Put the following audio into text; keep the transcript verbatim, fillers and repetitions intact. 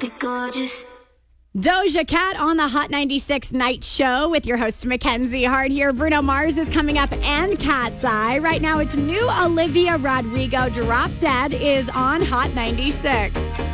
be gorgeous. Doja Cat on the Hot ninety-six Night Show with your host, Mackenzie Hart here. Bruno Mars is coming up and Cat's Eye. Right now, it's new Olivia Rodrigo. Drop Dead is on Hot ninety-six.